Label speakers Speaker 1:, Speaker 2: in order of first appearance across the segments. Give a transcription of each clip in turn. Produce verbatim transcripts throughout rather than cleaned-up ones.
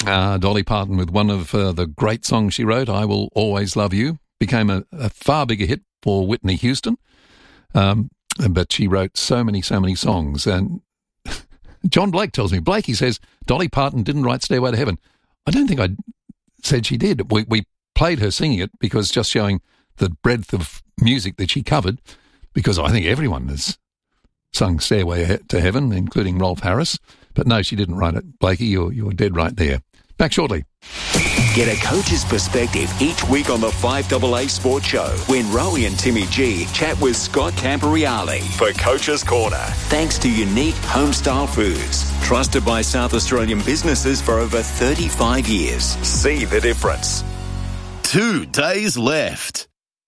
Speaker 1: Uh, Dolly Parton with one of uh, the great songs she wrote, I Will Always Love You, became a, a far bigger hit for Whitney Houston. Um, but she wrote so many, so many songs. And John Blake tells me, Blake, he says, Dolly Parton didn't write Stairway to Heaven. I don't think I said she did. We, we played her singing it because just showing the breadth of music that she covered, because I think everyone has sung Stairway to Heaven, including Rolf Harris. But no, she didn't write it. Blakey, you're, you're dead right there. Back shortly.
Speaker 2: Get a coach's perspective each week on the five A A Sports Show when Rowie and Timmy G chat with Scott Camporeale for Coach's Corner. Thanks to Unique Homestyle Foods, trusted by South Australian businesses for over thirty-five years. See the difference.
Speaker 3: Two days left.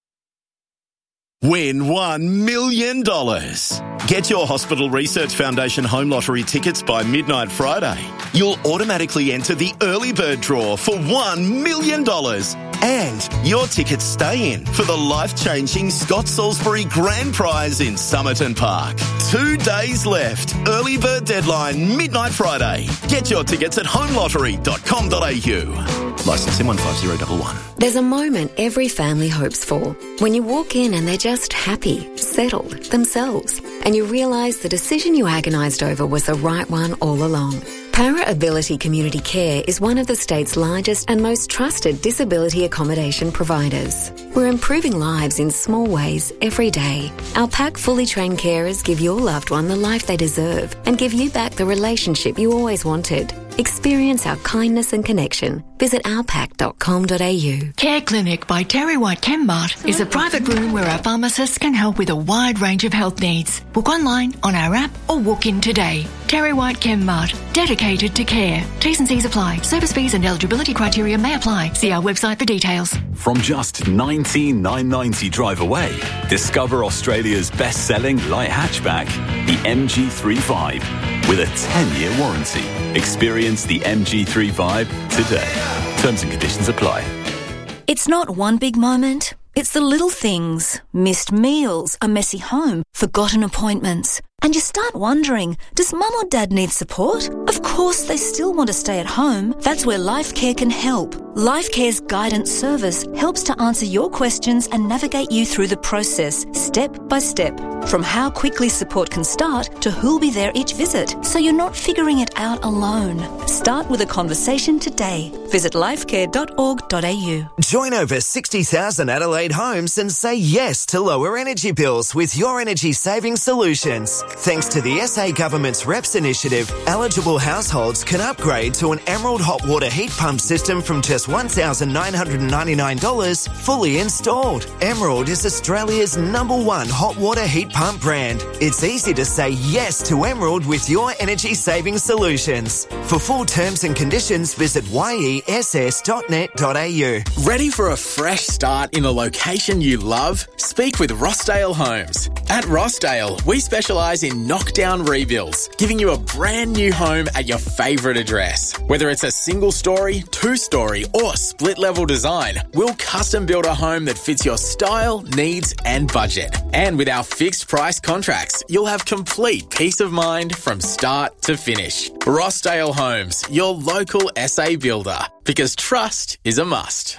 Speaker 3: Win one million dollars. Get your Hospital Research Foundation Home Lottery tickets by midnight Friday. You'll automatically enter the early bird draw for one million dollars. And your tickets stay in for the life-changing Scott Salisbury Grand Prize in Somerton Park. Two days left. Early bird deadline, midnight Friday. Get your tickets at home lottery dot com dot a u. Licence M one five zero one one.
Speaker 4: There's a moment every family hopes for. When you walk in and they're just happy, settled, themselves, and you realise the decision you agonised over was the right one all along. Para Ability Community Care is one of the state's largest and most trusted disability accommodation providers. We're improving lives in small ways every day. Our P A C fully trained carers give your loved one the life they deserve and give you back the relationship you always wanted. Experience our kindness and connection. Visit our pac dot com dot a u.
Speaker 5: Care Clinic by Terry White Chemmart is a private room where our pharmacists can help with a wide range of health needs. Book online, on our app, or walk in today. Terry White Chemmart, dedicated to care. T's and C's apply. Service fees and eligibility criteria may apply. See our website for details.
Speaker 2: From just nineteen thousand nine hundred ninety drive away, discover Australia's best-selling light hatchback, the M G thirty-five, with a ten-year warranty. Experience the M G thirty-five today. Terms and conditions apply.
Speaker 6: It's not one big moment. It's the little things. Missed meals, a messy home, forgotten appointments. And you start wondering, does mum or dad need support? Of course they still want to stay at home. That's where LifeCare can help. LifeCare's guidance service helps to answer your questions and navigate you through the process, step by step. From how quickly support can start to who'll be there each visit, so you're not figuring it out alone. Start with a conversation today. Visit lifecare dot org dot a u.
Speaker 7: Join over sixty thousand Adelaide homes and say yes to lower energy bills with your energy saving solutions. Thanks to the S A Government's R E P S initiative, eligible households can upgrade to an Emerald hot water heat pump system from just one thousand nine hundred ninety-nine dollars fully installed. Emerald is Australia's number one hot water heat pump brand. It's easy to say yes to Emerald with your energy saving solutions. For full terms and conditions, visit y e s s dot net dot a u.
Speaker 8: Ready for a fresh start in a location you love? Speak with Rossdale Homes. At Rossdale, we specialise in knockdown rebuilds, giving you a brand new home at your favourite address. Whether it's a single story, two story or split level design, we'll custom build a home that fits your style, needs and budget. And with our fixed price contracts, you'll have complete peace of mind from start to finish. Rossdale Homes, your local S A builder, because trust is a must.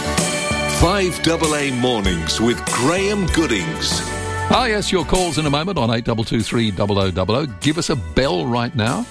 Speaker 9: five A A Mornings with Graham Goodings.
Speaker 1: Ah, yes, your calls in a moment on eight two two three zero zero zero zero. Give us a bell right now.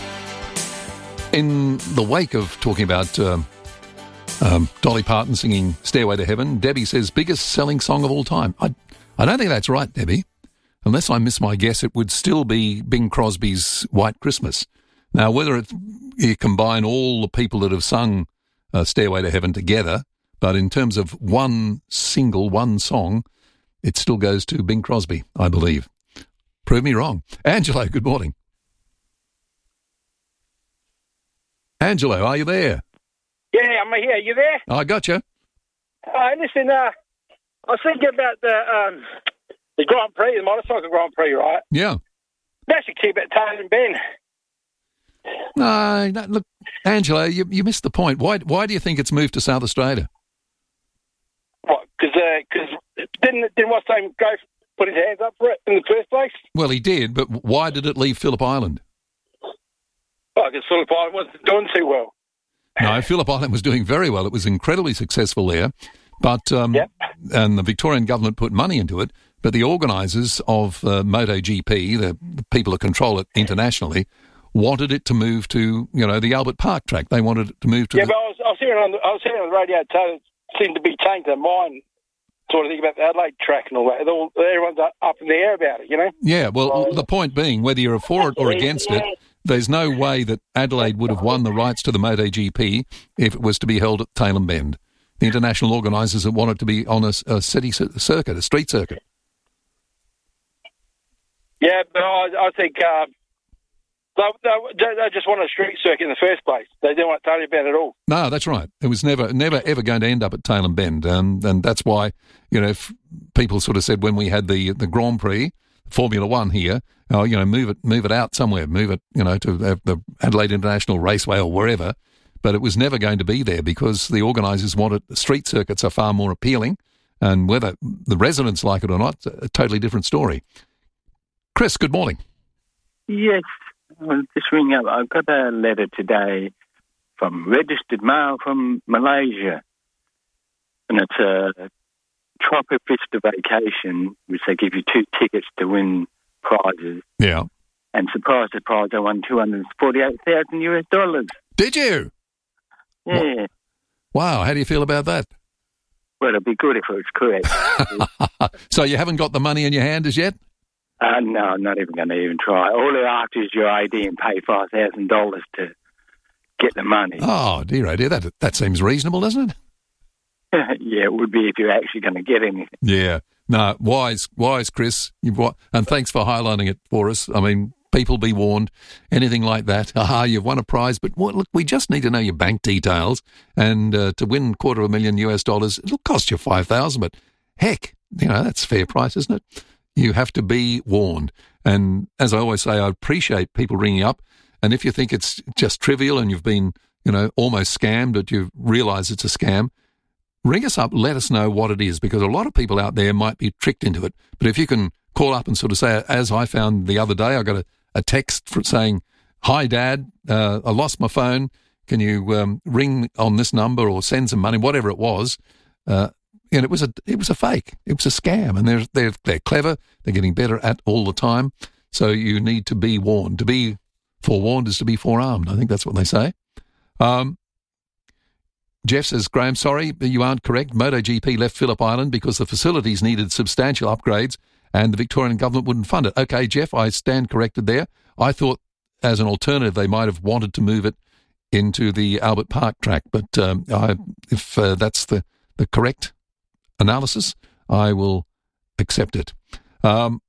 Speaker 1: In the wake of talking about um, um, Dolly Parton singing Stairway to Heaven, Debbie says, biggest selling song of all time. I, I don't think that's right, Debbie. Unless I miss my guess, it would still be Bing Crosby's White Christmas. Now, whether it, you combine all the people that have sung uh, Stairway to Heaven together, but in terms of one single, one song, it still goes to Bing Crosby, I believe. Prove me wrong. Angelo, good morning. Angelo, are you there?
Speaker 10: Yeah, I'm here. You there?
Speaker 1: I got you.
Speaker 10: Uh, listen, uh, I was thinking about the um, the Grand Prix, the motorcycle Grand Prix, right?
Speaker 1: Yeah.
Speaker 10: That should keep it Tane and Ben.
Speaker 1: No, no, look, Angelo, you, you missed the point. Why Why do you think it's moved to South Australia?
Speaker 10: What? Because uh, didn't didn't what's name go put his hands up for it in the first place?
Speaker 1: Well, he did, but why did it leave Phillip Island?
Speaker 10: Well, because Phillip Island wasn't doing too well.
Speaker 1: No, Phillip Island was doing very well. It was incredibly successful there. But um,
Speaker 10: Yep.
Speaker 1: and the Victorian government put money into it, but the organisers of uh, MotoGP, the, the people who control it internationally, wanted it to move to, you know, the Albert Park track. They wanted it to move to
Speaker 10: Yeah,
Speaker 1: the...
Speaker 10: but I was, I was hearing on the, I was hearing on the radio, so it seemed to be changing their mind, sort of thing about the Adelaide track and all that. All, everyone's up in the air about it, you know?
Speaker 1: Yeah, well, the point being, whether you're for it or against it, there's no way that Adelaide would have won the rights to the MotoGP if it was to be held at Tailem Bend. The international organisers have wanted to be on a, a city circuit, a street circuit.
Speaker 10: Yeah, but I, I think uh, they, they, they just want a street circuit in the first place. They didn't want to tell you about it at all.
Speaker 1: No, that's right. It was never, never, ever going to end up at Tailem Bend, and and that's why, you know, if people sort of said when we had the the Grand Prix, Formula One here, oh, you know, move it, move it out somewhere, move it, you know, to the Adelaide International Raceway or wherever. But it was never going to be there because the organisers wanted street circuits are far more appealing, and whether the residents like it or not, a totally different story. Chris, good morning.
Speaker 11: Yes, I'll just ring up. I got a letter today from registered mail from Malaysia, and it's a Tropic Vista vacation, which they give you two tickets to win prizes.
Speaker 1: Yeah.
Speaker 11: And surprise, surprise, I won two hundred forty-eight thousand US dollars.
Speaker 1: Did you?
Speaker 11: Yeah.
Speaker 1: Wow, how do you feel about that?
Speaker 11: Well, it'd be good if it was correct.
Speaker 1: So you haven't got the money in your hand as yet?
Speaker 11: Uh, no, I'm not even going to even try. All they're after is your I D and pay five thousand dollars to get the money.
Speaker 1: Oh, dear, oh dear, that, that seems reasonable, doesn't it?
Speaker 11: Yeah, it would be if you're actually going to get anything.
Speaker 1: Yeah. No, wise, wise, Chris. You've, and thanks for highlighting it for us. I mean, people be warned, anything like that. Aha, you've won a prize, but what, look, we just need to know your bank details. And uh, to win quarter of a million U S dollars, it'll cost you five thousand dollars, but heck, you know, that's fair price, isn't it? You have to be warned. And as I always say, I appreciate people ringing up. And if you think it's just trivial and you've been, you know, almost scammed, but you realise it's a scam, ring us up, let us know what it is, because a lot of people out there might be tricked into it. But if you can call up and sort of say, as I found the other day, I got a, a text for saying, "Hi, Dad, uh, I lost my phone. Can you um, ring on this number or send some money?" Whatever it was, uh, and it was a it was a fake. It was a scam, and they're they're they're clever. They're getting better at all the time. So you need to be warned. To be forewarned is to be forearmed. I think that's what they say. Um, Jeff says, "Graham, sorry, but you aren't correct. MotoGP left Phillip Island because the facilities needed substantial upgrades and the Victorian government wouldn't fund it." Okay, Jeff, I stand corrected there. I thought as an alternative they might have wanted to move it into the Albert Park track, but um, I, if uh, that's the, the correct analysis, I will accept it. Um,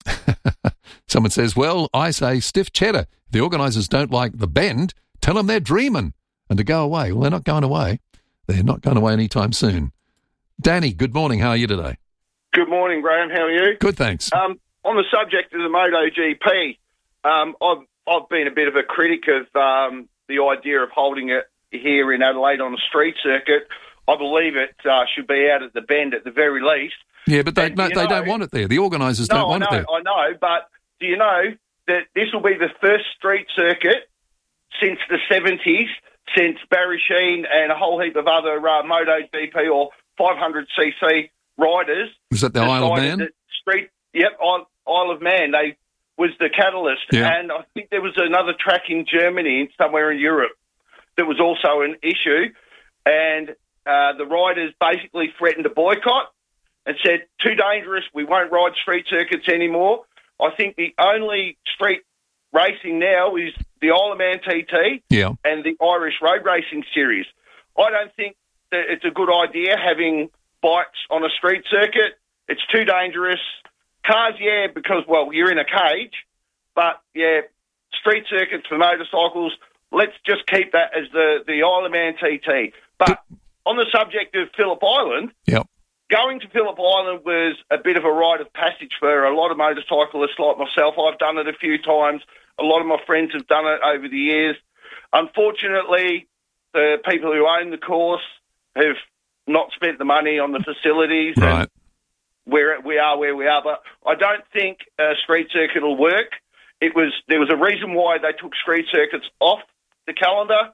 Speaker 1: someone says, "Well, I say stiff cheddar. If the organisers don't like the bend, tell them they're dreaming and to go away." Well, they're not going away. They're not going away anytime soon. Danny, good morning. How are you today?
Speaker 12: Good morning, Graham. How are you?
Speaker 1: Good, thanks.
Speaker 12: Um, on the subject of the MotoGP, um, I've, I've been a bit of a critic of um, the idea of holding it here in Adelaide on a street circuit. I believe it uh, should be out at the bend at the very least.
Speaker 1: Yeah, but they
Speaker 12: and,
Speaker 1: no, they
Speaker 12: know,
Speaker 1: don't want it there. The organisers
Speaker 12: no,
Speaker 1: don't want
Speaker 12: I know,
Speaker 1: it there.
Speaker 12: I know, but do you know that this will be the first street circuit since the seventies, since Barry Sheen and a whole heap of other uh, MotoGP or five hundred c c riders.
Speaker 1: Was that the Isle of Man?
Speaker 12: That street, yep, Isle, Isle of Man. They was the catalyst,
Speaker 1: yeah.
Speaker 12: And I think there was another track in Germany, somewhere in Europe, that was also an issue, and uh, the riders basically threatened to boycott and said, "Too dangerous. We won't ride street circuits anymore." I think the only street racing now is the Isle of Man T T
Speaker 1: yeah.
Speaker 12: and the Irish Road Racing Series. I don't think that it's a good idea having bikes on a street circuit. It's too dangerous. Cars, yeah, because, well, you're in a cage. But, yeah, street circuits for motorcycles, let's just keep that as the, the Isle of Man T T. But on the subject of Phillip Island,
Speaker 1: yep.
Speaker 12: going to Phillip Island was a bit of a rite of passage for a lot of motorcyclists like myself. I've done it a few times. A lot of my friends have done it over the years. Unfortunately, the people who own the course have not spent the money on the facilities.
Speaker 1: Right.
Speaker 12: And we're, we are where we are. But I don't think a street circuit will work. It was There was a reason why they took street circuits off the calendar.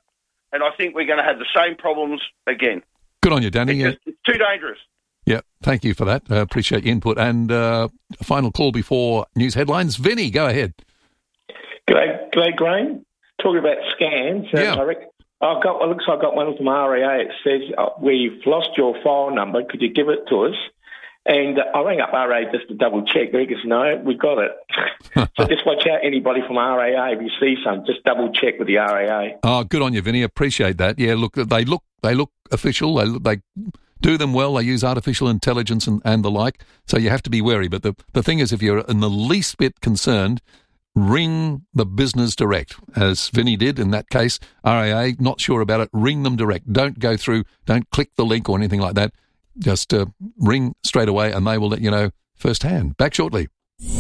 Speaker 12: and I think we're going to have the same problems again.
Speaker 1: Good on you, Danny.
Speaker 12: It's, just, it's too dangerous.
Speaker 1: Yeah, thank you for that. Uh, appreciate your input. And uh, a final call before news headlines. Vinny, go ahead.
Speaker 13: G'day, g'day, Graham. Talking about scans, uh,
Speaker 1: Yeah.
Speaker 13: I reckon I've got. It looks like I got one from R A A. It says uh, we've lost your file number. Could you give it to us? And uh, I rang up R A A just to double check. They goes, no, we've got it. So just watch out, anybody from R A A, if you see some, just double check with the R A A.
Speaker 1: Oh, good on you, Vinny. Appreciate that. Yeah, look, they look they look official. They look, they do them well. They use artificial intelligence and, and the like. So you have to be wary. But the, the thing is, if you're in the least bit concerned, ring the business direct, as Vinny did in that case. R A A, not sure about it, ring them direct. Don't go through, don't click the link or anything like that. Just uh, ring straight away and they will let you know firsthand. Back shortly.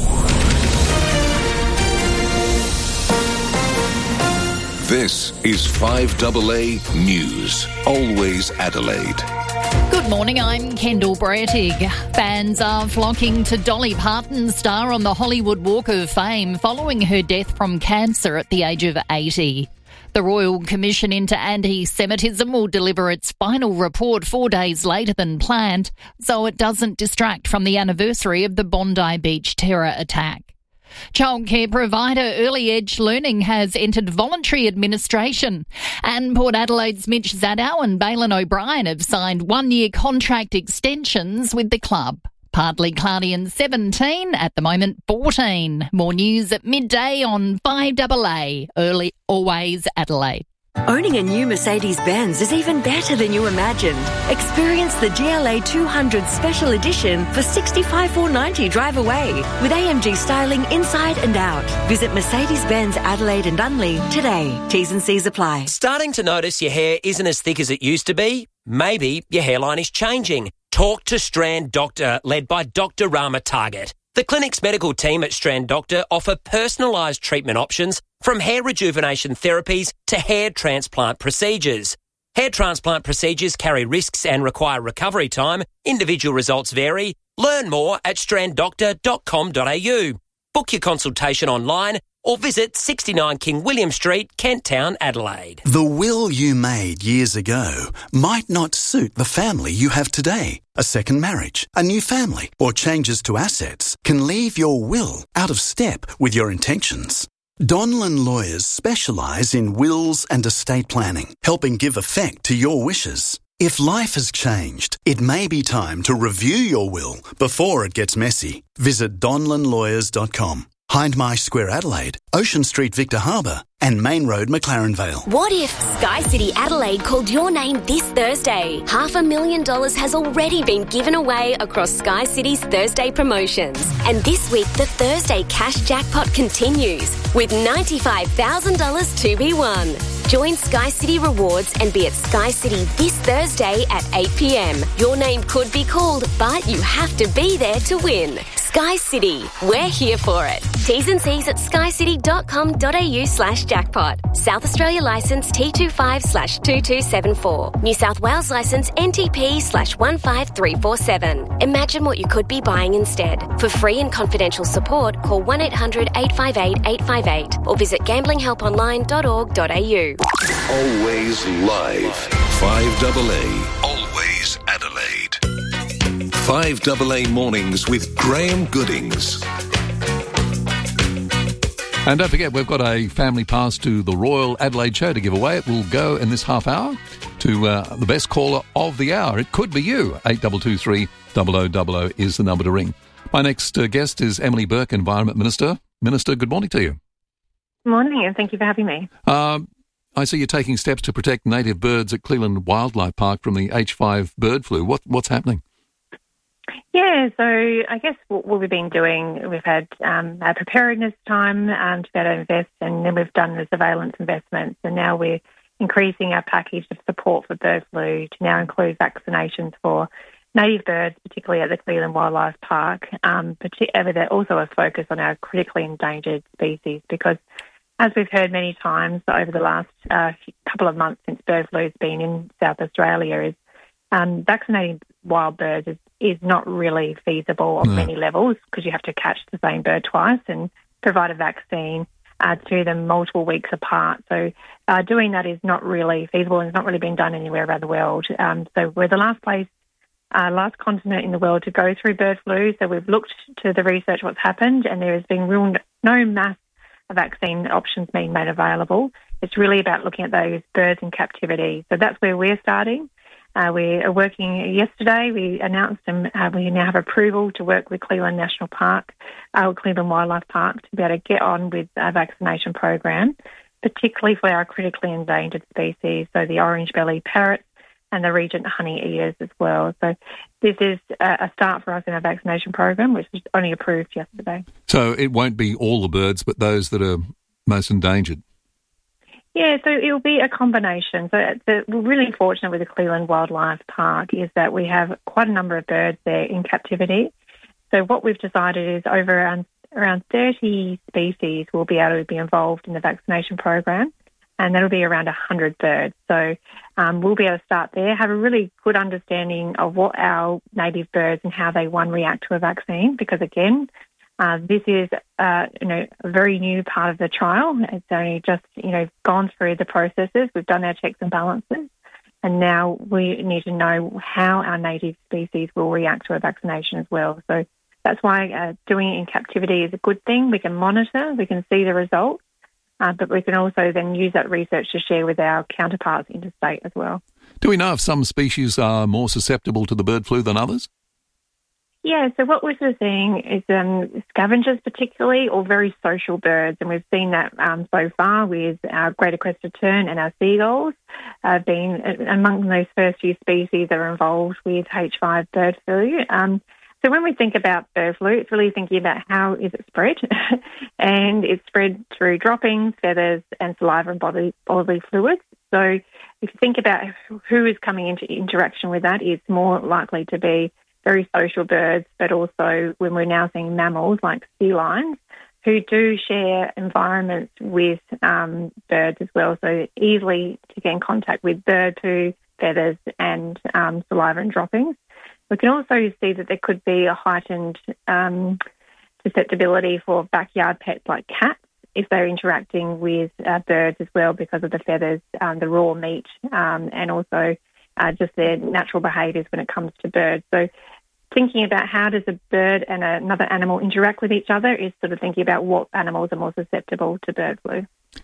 Speaker 9: This is five A A News. Always Adelaide.
Speaker 14: Good morning, I'm Kendall Bretig. Fans are flocking to Dolly Parton's star on the Hollywood Walk of Fame following her death from cancer at the age of eighty. The Royal Commission into Anti-Semitism will deliver its final report four days later than planned, so it doesn't distract from the anniversary of the Bondi Beach terror attack. Childcare provider Early Edge Learning has entered voluntary administration, and Port Adelaide's Mitch Zadow and Balin O'Brien have signed one-year contract extensions with the club. Partly cloudy and seventeen, at the moment fourteen. More news at midday on five A A, early, always Adelaide.
Speaker 15: Owning a new Mercedes-Benz is even better than you imagined. Experience the G L A two hundred Special Edition for sixty-five thousand four hundred ninety dollars drive away with A M G styling inside and out. Visit Mercedes-Benz Adelaide and Unley today. T's and C's apply.
Speaker 16: Starting to notice your hair isn't as thick as it used to be? Maybe your hairline is changing. Talk to Strand Doctor, led by Doctor Rama Target. The clinic's medical team at Strand Doctor offer personalised treatment options from hair rejuvenation therapies to hair transplant procedures. Hair transplant procedures carry risks and require recovery time. Individual results vary. Learn more at strand doctor dot com dot a u. Book your consultation online or visit sixty-nine King William Street, Kent Town, Adelaide.
Speaker 17: The will you made years ago might not suit the family you have today. A second marriage, a new family, or changes to assets can leave your will out of step with your intentions. Donlan Lawyers specialise in wills and estate planning, helping give effect to your wishes. If life has changed, it may be time to review your will before it gets messy. Visit donlan lawyers dot com. Hindmarsh Square Adelaide, Ocean Street Victor Harbour and Main Road McLaren Vale.
Speaker 18: What if Sky City Adelaide called your name this Thursday? Half a million dollars has already been given away across Sky City's Thursday promotions. And this week, the Thursday cash jackpot continues with ninety-five thousand dollars to be won. Join Sky City Rewards and be at Sky City this Thursday at eight p m. Your name could be called, but you have to be there to win. Sky City, we're here for it. T's and C's at sky city dot com dot a u slash jackpot. South Australia licence T twenty-five slash two two seven four. New South Wales licence N T P slash one five three four seven. Imagine what you could be buying instead. For free and confidential support, call one eight hundred eight five eight eight five eight or visit gambling help online dot org dot a u.
Speaker 9: Always live. five A A. Always Adelaide. five A A Mornings with Graham Goodings.
Speaker 1: And don't forget, we've got a family pass to the Royal Adelaide Show to give away. It will go in this half hour to uh, the best caller of the hour. It could be you. eight two two three, double oh double oh is the number to ring. My next uh, guest is Emily Burke, Environment Minister. Minister, good morning to you.
Speaker 19: Good morning, and thank you for having me.
Speaker 1: Um, I see you're taking steps to protect native birds at Cleland Wildlife Park from the H five bird flu. What, what's happening?
Speaker 19: Yeah, so I guess what, what we've been doing, we've had um, our preparedness time um, to be able to invest, and then we've done the surveillance investments, and now we're increasing our package of support for bird flu to now include vaccinations for native birds, particularly at the Cleland Wildlife Park, um, particularly that also a focus on our critically endangered species, because as we've heard many times over the last uh, couple of months since bird flu has been in South Australia, is um, vaccinating wild birds is, is not really feasible on
Speaker 20: No.
Speaker 19: many levels, because you have to catch the same bird twice and provide a vaccine uh, to them multiple weeks apart. So uh, doing that is not really feasible and it's not really been done anywhere around the world. Um, so we're the last place, uh, last continent in the world to go through bird flu. So we've looked to the research what's happened, and there has been real no mass vaccine options being made available. It's really about looking at those birds in captivity. So that's where we're starting. Uh, we are working yesterday. We announced and uh, we now have approval to work with Cleveland National Park, uh, Cleveland Wildlife Park, to be able to get on with a vaccination program, particularly for our critically endangered species, so the orange-bellied parrots and the regent honey eaters as well. So this is a start for us in our vaccination program, which was only approved yesterday.
Speaker 1: So it won't be all the birds, but those that are most endangered?
Speaker 19: Yeah, so it'll be a combination. So the, we're really fortunate with the Cleveland Wildlife Park is that we have quite a number of birds there in captivity. So what we've decided is over around, around thirty species will be able to be involved in the vaccination program, and that'll be around one hundred birds. So um, we'll be able to start there, have a really good understanding of what our native birds and how they, one, react to a vaccine, because, again, Uh, this is, uh, you know, a very new part of the trial. It's only just, you know, gone through the processes. We've done our checks and balances, and now we need to know how our native species will react to a vaccination as well. So that's why uh, doing it in captivity is a good thing. We can monitor, we can see the results, uh, but we can also then use that research to share with our counterparts interstate as well.
Speaker 1: Do we know if some species are more susceptible to the bird flu than others?
Speaker 19: Yeah, so what we're sort of seeing is um, scavengers particularly, or very social birds, and we've seen that um, so far with our greater crested tern and our seagulls uh, being among those first few species that are involved with H five bird flu. Um, so when we think about bird flu, it's really thinking about how is it spread, and it's spread through droppings, feathers, and saliva and bodily, bodily fluids. So if you think about who is coming into interaction with that, it's more likely to be very social birds, but also when we're now seeing mammals like sea lions who do share environments with um, birds as well, so easily to get in contact with bird poo, feathers and um, saliva and droppings. We can also see that there could be a heightened um, susceptibility for backyard pets like cats if they're interacting with uh, birds as well because of the feathers, um, the raw meat, um, and also uh, just their natural behaviours when it comes to birds. So thinking about how does a bird and another animal interact with each other is sort of thinking about what animals are more susceptible to bird flu.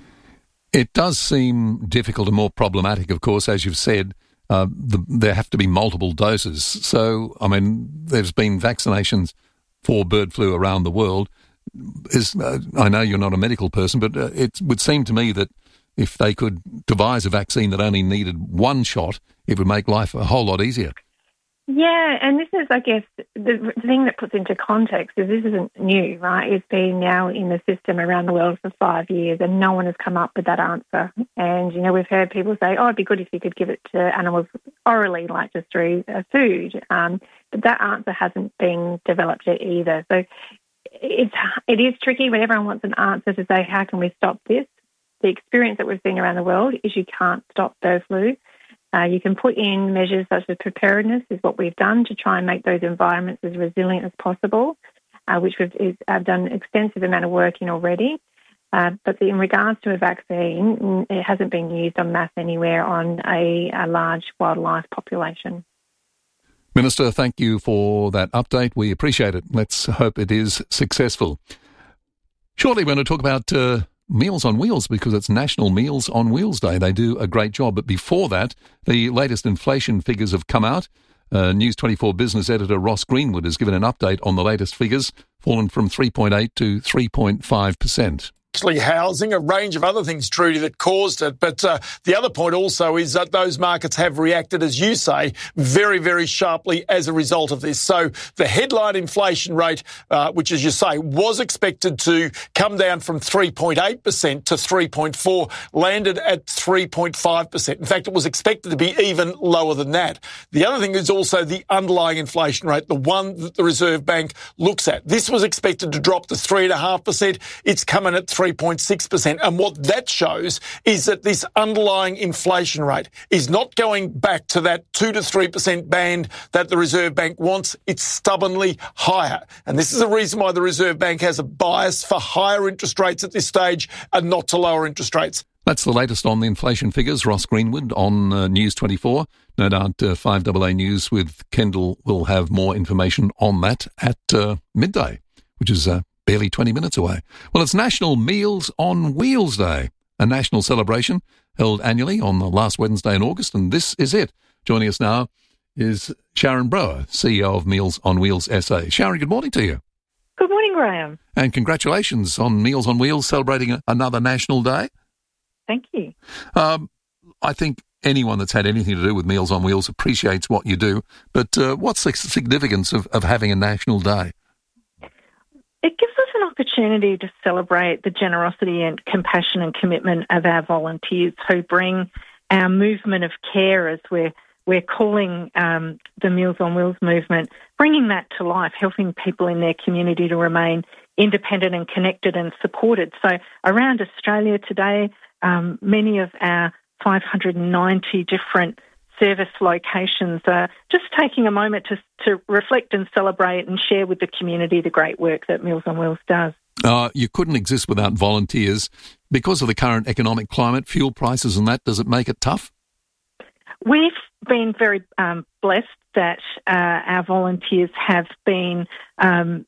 Speaker 1: It does seem difficult and more problematic, of course, as you've said. Uh, the, there have to be multiple doses. So, I mean, there's been vaccinations for bird flu around the world. Is, uh, I know you're not a medical person, but uh, it would seem to me that if they could devise a vaccine that only needed one shot, it would make life a whole lot easier.
Speaker 19: Yeah, and this is, I guess, the thing that puts into context is this isn't new, right? It's been now in the system around the world for five years and no one has come up with that answer. And, you know, we've heard people say, oh, it'd be good if you could give it to animals orally, like just through uh, food. Um, but that answer hasn't been developed yet either. So it's, it is tricky when everyone wants an answer to say, how can we stop this? The experience that we've seen around the world is you can't stop bird flu. Uh, you can put in measures such as preparedness is what we've done to try and make those environments as resilient as possible, uh, which we've is, I've done an extensive amount of work in already. Uh, but the, in regards to a vaccine, it hasn't been used en masse anywhere on a, a large wildlife population.
Speaker 1: Minister, thank you for that update. We appreciate it. Let's hope it is successful. Shortly, we're going to talk about Uh, Meals on Wheels, because it's National Meals on Wheels Day. They do a great job. But before that, the latest inflation figures have come out. Uh, News twenty-four business editor Ross Greenwood has given an update on the latest figures, fallen from three point eight to three point five percent.
Speaker 20: Actually housing, a range of other things, Trudy, that caused it. But uh, the other point also is that those markets have reacted, as you say, very, very sharply as a result of this. So the headline inflation rate, uh, which, as you say, was expected to come down from three point eight percent to three point four, landed at three point five percent. In fact, it was expected to be even lower than that. The other thing is also the underlying inflation rate, the one that the Reserve Bank looks at. This was expected to drop to three point five percent. It's coming at three three point six percent. And what that shows is that this underlying inflation rate is not going back to that two to three percent band that the Reserve Bank wants. It's stubbornly higher. And this is the reason why the Reserve Bank has a bias for higher interest rates at this stage and not to lower interest rates.
Speaker 1: That's the latest on the inflation figures. Ross Greenwood on uh, News twenty-four. No doubt uh, five A A News with Kendall will have more information on that at uh, midday, which is uh, barely twenty minutes away. Well, it's National Meals on Wheels Day, a national celebration held annually on the last Wednesday in August, and this is it. Joining us now is Sharon Brower, C E O of Meals on Wheels S A. Sharon, good morning to you.
Speaker 21: Good morning, Graham.
Speaker 1: And congratulations on Meals on Wheels celebrating a- another national day.
Speaker 21: Thank you.
Speaker 1: Um, I think anyone that's had anything to do with Meals on Wheels appreciates what you do, but uh, what's the significance of, of having a national day?
Speaker 21: It gives us an opportunity to celebrate the generosity and compassion and commitment of our volunteers who bring our movement of care, as we're, we're calling um, the Meals on Wheels movement, bringing that to life, helping people in their community to remain independent and connected and supported. So around Australia today, Um, many of our five hundred ninety different service locations are just taking a moment to, to reflect and celebrate and share with the community the great work that Meals on Wheels does.
Speaker 1: Uh, you couldn't exist without volunteers. Because of the current economic climate, fuel prices and that, does it make it tough?
Speaker 21: We've been very um, blessed that uh, our volunteers have been um,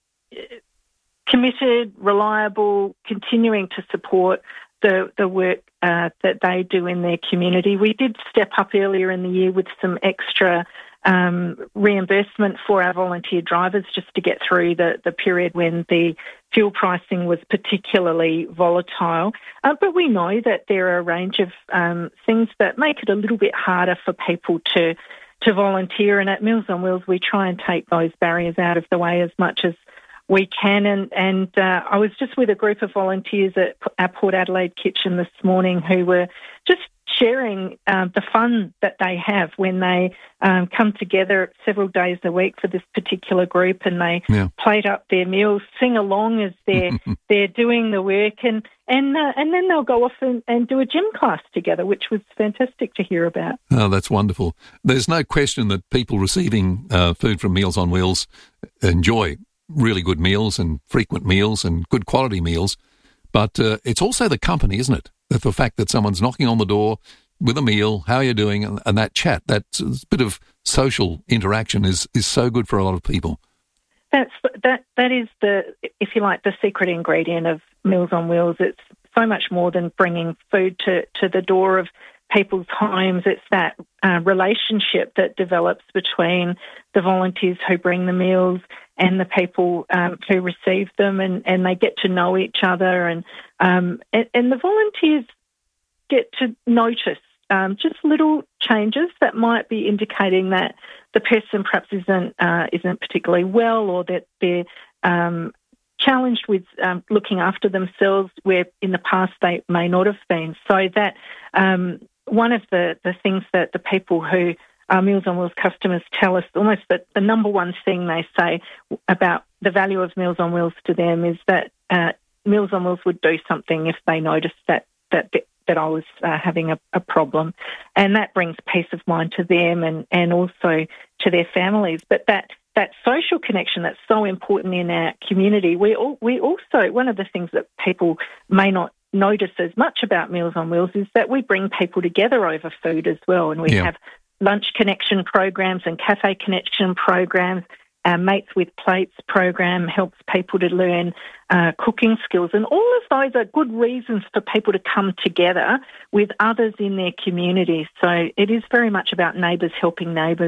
Speaker 21: committed, reliable, continuing to support the, the work uh, that they do in their community. We did step up earlier in the year with some extra um, reimbursement for our volunteer drivers just to get through the, the period when the fuel pricing was particularly volatile. Uh, but we know that there are a range of um, things that make it a little bit harder for people to to volunteer. And at Meals on Wheels, we try and take those barriers out of the way as much as we can. And, and uh, I was just with a group of volunteers at our Port Adelaide kitchen this morning who were just sharing uh, the fun that they have when they um, come together several days a week for this particular group, and they yeah. plate up their meals, sing along as they're they're doing the work, and and uh, and then they'll go off and, and do a gym class together, which was fantastic to hear about.
Speaker 1: Oh, that's wonderful. There's no question that people receiving uh, food from Meals on Wheels enjoy really good meals and frequent meals and good quality meals, but uh, it's also the company, isn't it? The fact that someone's knocking on the door with a meal, how are you doing, and, and that chat, that bit of social interaction is, is so good for a lot of people.
Speaker 21: That's that that is the, if you like, the secret ingredient of Meals on Wheels. It's so much more than bringing food to, to the door of people's homes. It's that uh, relationship that develops between the volunteers who bring the meals and the people um, who receive them, and, and they get to know each other, and um, and, and the volunteers get to notice um, just little changes that might be indicating that the person perhaps isn't uh, isn't particularly well, or that they're um, challenged with um, looking after themselves, where in the past they may not have been. So that um, one of the, the things that the people who our Meals on Wheels customers tell us, almost that the number one thing they say about the value of Meals on Wheels to them is that uh, Meals on Wheels would do something if they noticed that that that I was uh, having a, a problem, and that brings peace of mind to them and, and also to their families. But that that social connection that's so important in our community, we all, we also, one of the things that people may not notice as much about Meals on Wheels is that we bring people together over food as well, and we yeah. have lunch connection programs and cafe connection programs. Our Mates with Plates program helps people to learn uh, cooking skills, and all of those are good reasons for people to come together with others in their community. So it is very much about neighbours helping neighbours.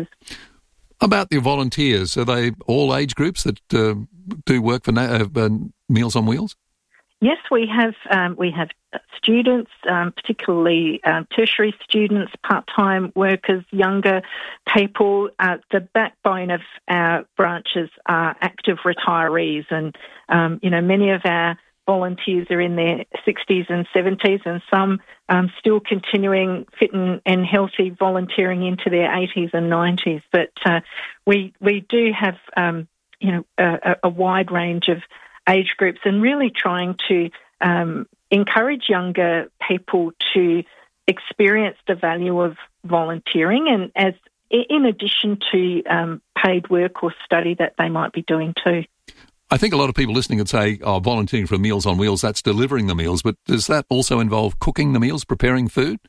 Speaker 1: About the volunteers, are they all age groups that uh, do work for na- uh, Meals on Wheels?
Speaker 21: Yes, we have um, we have students, um, particularly um, tertiary students, part-time workers, younger people. Uh, the backbone of our branches are active retirees, and um, you know many of our volunteers are in their sixties and seventies, and some um, still continuing fit and, and healthy, volunteering into their eighties and nineties. But uh, we we do have um, you know a, a wide range of age groups, and really trying to um, encourage younger people to experience the value of volunteering, and as in addition to um, paid work or study that they might be doing too.
Speaker 1: I think a lot of people listening would say, oh, volunteering for Meals on Wheels, that's delivering the meals, but does that also involve cooking the meals, preparing food?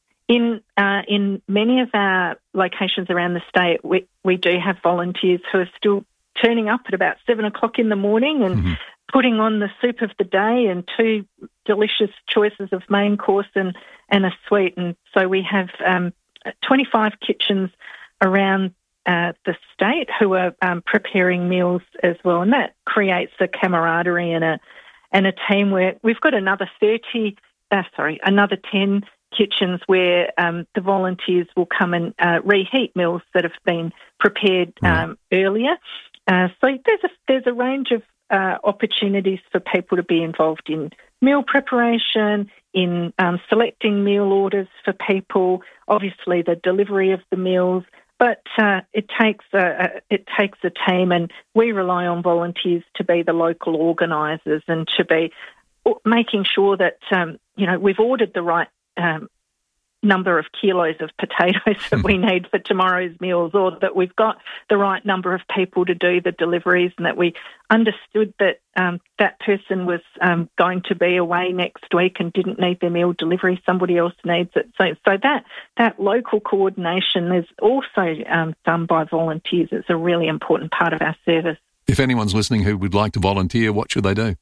Speaker 21: In uh, in many of our locations around the state, we, we do have volunteers who are still turning up at about seven o'clock in the morning and mm-hmm. putting on the soup of the day and two delicious choices of main course and, and a sweet. And so we have um, twenty-five kitchens around uh, the state who are um, preparing meals as well, and that creates a camaraderie and a and a teamwork. We've got another thirty, uh, sorry, another ten kitchens where um, the volunteers will come and uh, reheat meals that have been prepared um, earlier. Uh, so there's a there's a range of uh, opportunities for people to be involved in meal preparation, in um, selecting meal orders for people, obviously the delivery of the meals. But uh, it takes a, a it takes a team, and we rely on volunteers to be the local organisers and to be making sure that um, you know we've ordered the right Um, number of kilos of potatoes that we need for tomorrow's meals, or that we've got the right number of people to do the deliveries, and that we understood that um, that person was um, going to be away next week and didn't need their meal delivery, somebody else needs it. So so that, that local coordination is also um, done by volunteers. It's a really important part of our service.
Speaker 1: If anyone's listening who would like to volunteer, what should they do?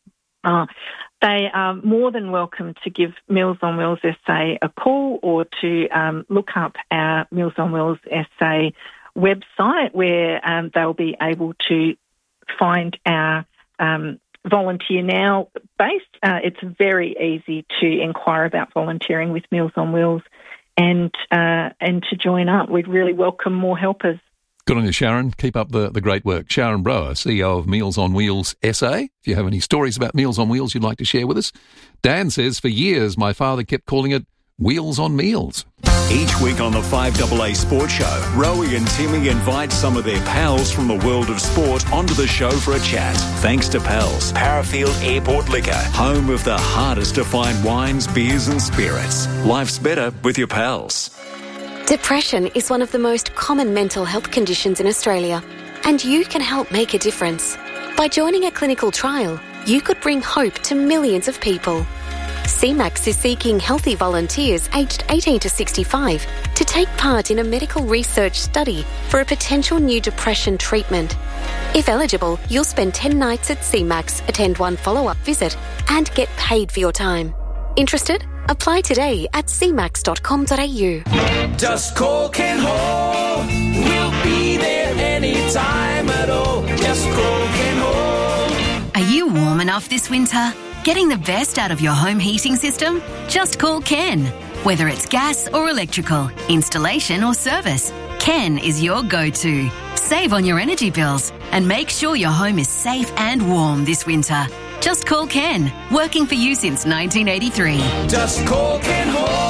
Speaker 21: Uh, they are more than welcome to give Meals on Wheels S A a call, or to um, look up our Meals on Wheels S A website, where um, they'll be able to find our um, Volunteer Now base. Uh, it's very easy to inquire about volunteering with Meals on Wheels and uh, and to join up. We'd really welcome more helpers.
Speaker 1: Good on you, Sharon. Keep up the, the great work. Sharon Brower, C E O of Meals on Wheels S A. If you have any stories about Meals on Wheels you'd like to share with us. Dan says, for years, my father kept calling it Wheels on Meals.
Speaker 2: Each week on the five A A Sports Show, Rowie and Timmy invite some of their pals from the world of sport onto the show for a chat. Thanks to Pals, Parafield Airport Liquor, home of the hardest to find wines, beers and spirits. Life's better with your pals.
Speaker 18: Depression is one of the most common mental health conditions in Australia, and you can help make a difference. By joining a clinical trial, you could bring hope to millions of people. C MAX is seeking healthy volunteers aged eighteen to sixty-five to take part in a medical research study for a potential new depression treatment. If eligible, you'll spend ten nights at C MAX, attend one follow-up visit, and get paid for your time. Interested? Apply today at c max dot com dot a u.
Speaker 3: Just call Ken Hall. We'll be there anytime at all. Just call Ken Hall.
Speaker 22: Are you warm enough this winter? Getting the best out of your home heating system? Just call Ken. Whether it's gas or electrical, installation or service, Ken is your go-to. Save on your energy bills and make sure your home is safe and warm this winter. Just call Ken, working for you since nineteen eighty-three.
Speaker 3: Just call Ken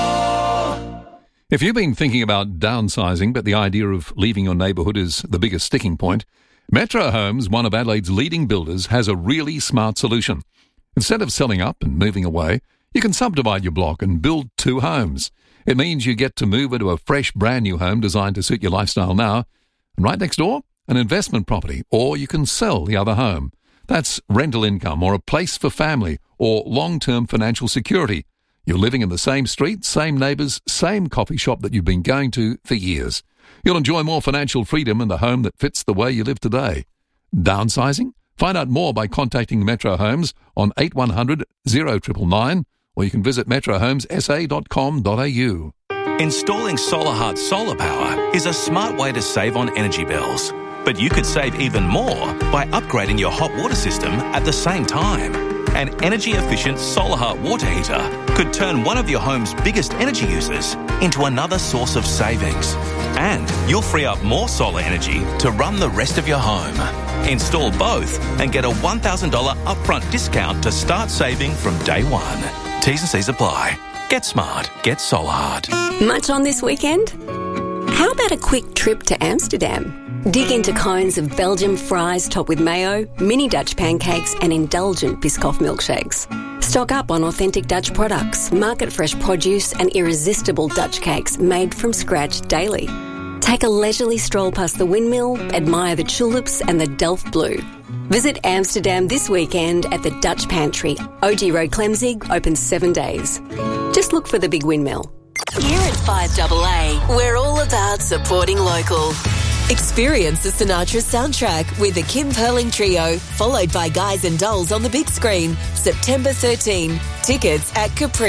Speaker 3: Hall.
Speaker 1: If you've been thinking about downsizing, but the idea of leaving your neighbourhood is the biggest sticking point, Metro Homes, one of Adelaide's leading builders, has a really smart solution. Instead of selling up and moving away, you can subdivide your block and build two homes. It means you get to move into a fresh, brand new home designed to suit your lifestyle now. And right next door, an investment property, or you can sell the other home. That's rental income, or a place for family, or long-term financial security. You're living in the same street, same neighbours, same coffee shop that you've been going to for years. You'll enjoy more financial freedom in the home that fits the way you live today. Downsizing? Find out more by contacting Metro Homes on eight one hundred, oh nine nine nine, or you can visit metro homes s a dot com dot a u.
Speaker 23: Installing Solar Heart solar power is a smart way to save on energy bills. But you could save even more by upgrading your hot water system at the same time. An energy-efficient Solar Heart water heater could turn one of your home's biggest energy users into another source of savings. And you'll free up more solar energy to run the rest of your home. Install both and get a one thousand dollars upfront discount to start saving from day one. T's and C's apply. Get smart. Get Solar Heart.
Speaker 15: Much on this weekend? How about a quick trip to Amsterdam? Dig into cones of Belgian fries topped with mayo, mini Dutch pancakes and indulgent Biscoff milkshakes.
Speaker 4: Stock up on authentic Dutch products, market fresh produce and irresistible Dutch cakes made from scratch daily. Take a leisurely stroll past the windmill, admire the tulips and the Delft blue. Visit Amsterdam this weekend at the Dutch Pantry. O G Road Clemzig, open seven days. Just look for the big windmill.
Speaker 5: Here at five A A, we're all about supporting local. Experience the Sinatra soundtrack with the Kim Perling Trio, followed by Guys and Dolls on the big screen, September thirteenth. Tickets at Capri.